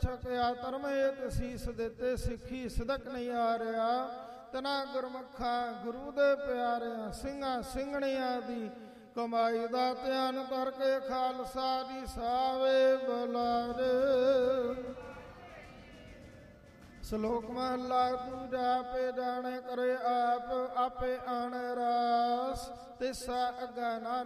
ਛਕਿਆ ਧਰਮ ਏਤ ਸੀਸ ਦਿੱਤੇ, ਸਿੱਖੀ ਸਿਦਕ ਨਹੀਂ ਆ ਰਿਹਾ। ਤਨਾ ਗੁਰਮੁਖਾਂ ਗੁਰੂ ਦੇ ਪਿਆਰਿਆਂ, ਸਿੰਘਾਂ ਸਿੰਘਣੀਆਂ ਦੀ ਕਮਾਈ ਦਾ ਧਿਆਨ ਕਰਕੇ ਖਾਲਸਾ ਦੀ ਸਾਵੇ ਬੁਲਾਰੇ। ਸ਼ਲੋਕ ਮਹਲਾ ਦੂਜਾ। ਆਪੇ ਜਾਣੇ ਕਰੇ ਆਪ, ਆਪੇ ਆਣ ਰਾਸ, ਤਿਸਾ ਅਗਾ ਨਾ